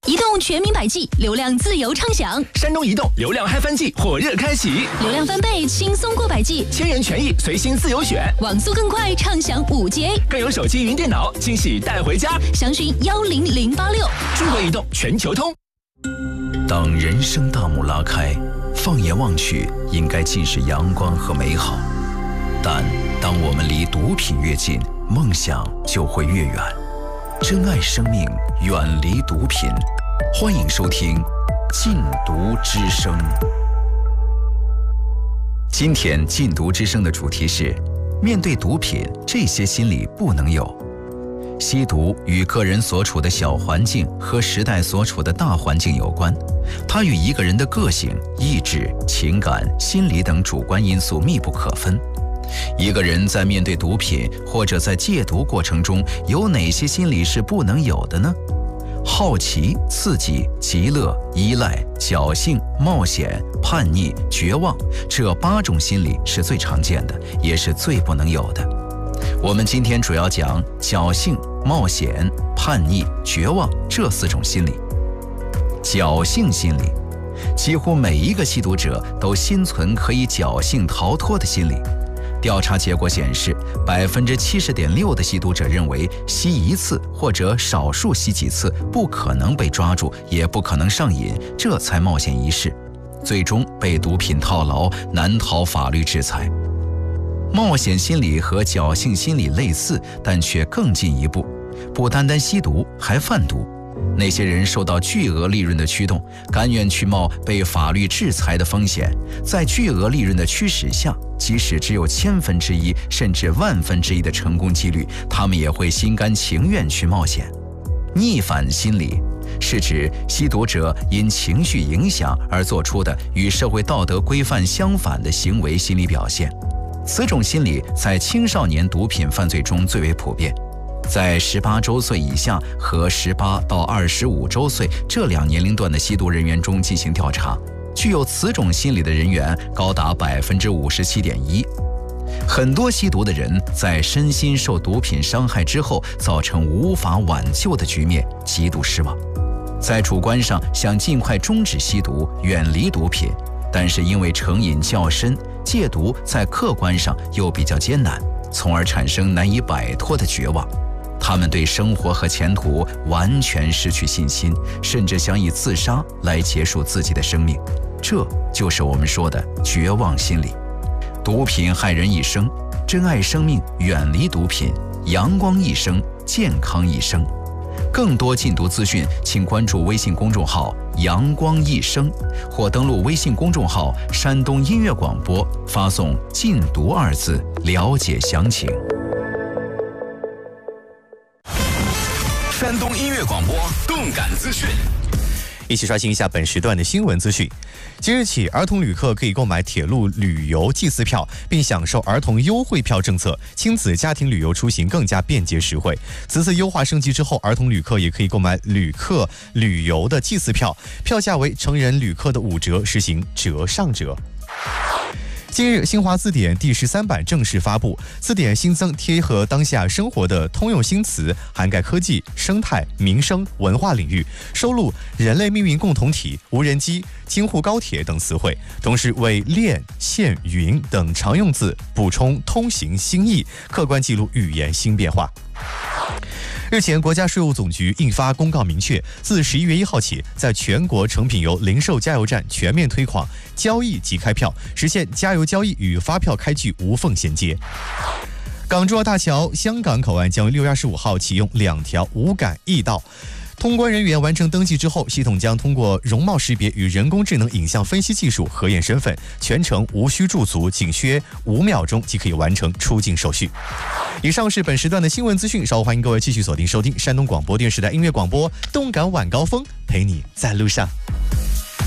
移动全民百 G， 流量自由畅享。 山东移动流量嗨翻季火热开启， 流量翻倍，轻松过百 G， 千元权益随心自由选， 网速更快，畅享5G， 更有手机云电脑惊喜带回家。 详询10086。 中国移动全球通。 当人生大幕拉开，放眼望去，应该尽是阳光和美好。但当我们离毒品越近，梦想就会越远。珍爱生命，远离毒品。欢迎收听《禁毒之声》。今天禁毒之声的主题是：面对毒品，这些心理不能有。吸毒与个人所处的小环境和时代所处的大环境有关，它与一个人的个性、意志、情感、心理等主观因素密不可分。一个人在面对毒品或者在戒毒过程中，有哪些心理是不能有的呢？好奇、刺激、极乐、依赖、侥幸、冒险、叛逆、绝望，这8种心理是最常见的，也是最不能有的。我们今天主要讲侥幸、冒险、叛逆、绝望这4种心理。侥幸心理，几乎每一个吸毒者都心存可以侥幸逃脱的心理。调查结果显示，70.6%的吸毒者认为吸1次或者少数吸几次不可能被抓住，也不可能上瘾，这才冒险一试，最终被毒品套牢，难逃法律制裁。冒险心理和侥幸心理类似，但却更进一步，不单单吸毒，还贩毒。那些人受到巨额利润的驱动，甘愿去冒被法律制裁的风险，在巨额利润的驱使下，即使只有1/1000甚至1/1000的成功几率，他们也会心甘情愿去冒险。逆反心理是指吸毒者因情绪影响而做出的与社会道德规范相反的行为心理表现。此种心理在青少年毒品犯罪中最为普遍。在18周岁以下和18到25周岁这2年龄段的吸毒人员中进行调查，具有此种心理的人员高达57.1%。很多吸毒的人在身心受毒品伤害之后，造成无法挽救的局面，极度失望。在主观上想尽快终止吸毒，远离毒品，但是因为成瘾较深，戒毒在客观上又比较艰难，从而产生难以摆脱的绝望。他们对生活和前途完全失去信心，甚至想以自杀来结束自己的生命。这就是我们说的绝望心理。毒品害人一生，珍爱生命，远离毒品，阳光一生，健康一生。更多禁毒资讯，请关注微信公众号阳光一生，或登录微信公众号山东音乐广播，发送禁毒2字了解详情。 山东音乐广播动感资讯， 一起刷新一下本时段的新闻资讯。即日起，儿童旅客可以购买铁路旅游祭祀票，并享受儿童优惠票政策，亲子家庭旅游出行更加便捷实惠。此次优化升级之后，儿童旅客也可以购买旅客旅游的祭祀票，票价为成人旅客的5折，实行折上折。近日，新华字典第13版正式发布，字典新增贴合当下生活的通用新词，涵盖科技、生态、民生、文化领域，收录人类命运共同体、无人机、京沪高铁等词汇，同时为链、线、云等常用字补充通行新义，客观记录语言新变化。日前，国家税务总局印发公告明确，自11月1号起，在全国成品油零售加油站全面推广交易即开票，实现加油交易与发票开具无缝衔接。港珠澳大桥香港口岸将于6月25号启用2条无感驿道。通关人员完成登记之后，系统将通过容貌识别与人工智能影像分析技术核验身份，全程无需驻足，仅约5秒钟即可以完成出境手续。以上是本时段的新闻资讯，稍后欢迎各位继续锁定收听山东广播电视台音乐广播动感晚高峰，陪你在路上。